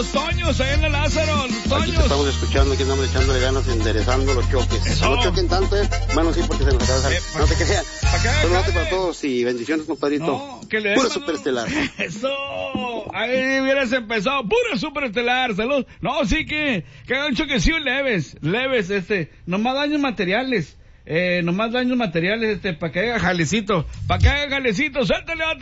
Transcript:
los Toños, ahí en la Lázaro, los Toños. Aquí te estamos escuchando, aquí andamos echándole ganas, enderezando los choques. Eso. No choquen tanto, Bueno, sí, porque se nos acaba de salir. No te creas. Saludos para todos y bendiciones, compadrito. No, que le Pura superestelar. Eso. Ahí hubieras empezado. Pura superestelar. Salud. No, sí que hagan choquecillos leves. Nomás daños materiales. Para que haga jalecito. Suéltale otra.